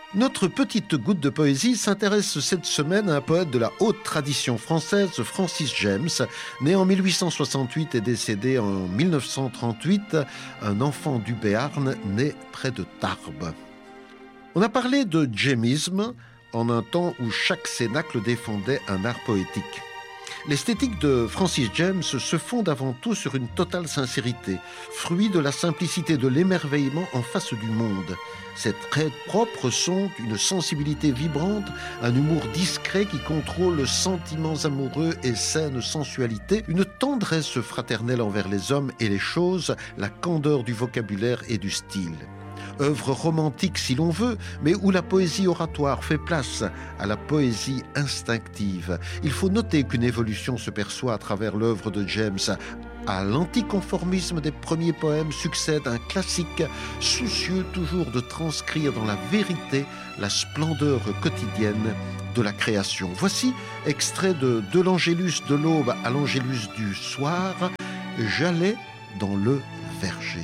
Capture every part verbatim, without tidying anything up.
Notre petite goutte de poésie s'intéresse cette semaine à un poète de la haute tradition française, Francis James, né en mille huit cent soixante-huit et décédé en mille neuf cent trente-huit, un enfant du Béarn né près de Tarbes. On a parlé de jaméisme en un temps où chaque cénacle défendait un art poétique. L'esthétique de Francis James se fonde avant tout sur une totale sincérité, fruit de la simplicité de l'émerveillement en face du monde. Ses traits propres sont une sensibilité vibrante, un humour discret qui contrôle sentiments amoureux et saine sensualité, une tendresse fraternelle envers les hommes et les choses, la candeur du vocabulaire et du style. Œuvre romantique si l'on veut, mais où la poésie oratoire fait place à la poésie instinctive. Il faut noter qu'une évolution se perçoit à travers l'œuvre de James. À l'anticonformisme des premiers poèmes succède un classique, soucieux toujours de transcrire dans la vérité la splendeur quotidienne de la création. Voici extrait de De l'Angélus de l'aube à l'Angélus du soir, J'allais dans le verger.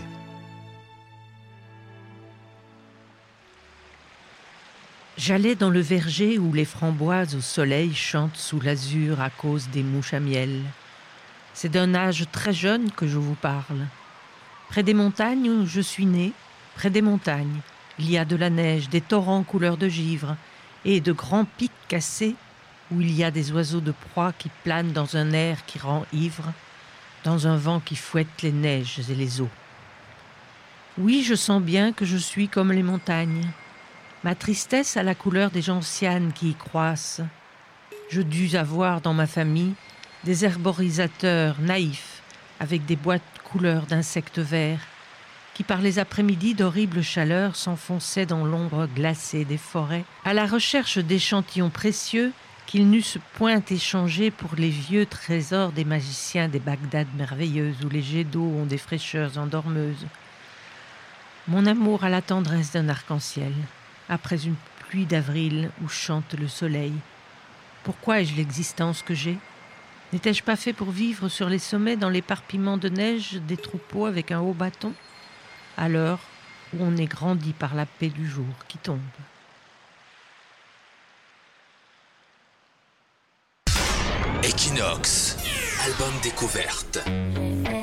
J'allais dans le verger où les framboises au soleil chantent sous l'azur à cause des mouches à miel. C'est d'un âge très jeune que je vous parle. Près des montagnes où je suis né, près des montagnes, il y a de la neige, des torrents couleur de givre et de grands pics cassés où il y a des oiseaux de proie qui planent dans un air qui rend ivre, dans un vent qui fouette les neiges et les eaux. Oui, je sens bien que je suis comme les montagnes. Ma tristesse a la couleur des gentianes qui y croissent. Je dus avoir dans ma famille des herborisateurs naïfs avec des boîtes couleur d'insectes verts qui par les après-midi d'horribles chaleurs s'enfonçaient dans l'ombre glacée des forêts à la recherche d'échantillons précieux qu'ils n'eussent point échangés pour les vieux trésors des magiciens des Bagdad merveilleuses où les jets d'eau ont des fraîcheurs endormeuses. Mon amour a la tendresse d'un arc-en-ciel. Après une pluie d'avril où chante le soleil. Pourquoi ai-je l'existence que j'ai ? N'étais-je pas fait pour vivre sur les sommets dans l'éparpillement de neige des troupeaux avec un haut bâton ? À l'heure où on est grandi par la paix du jour qui tombe. Equinox, album découverte.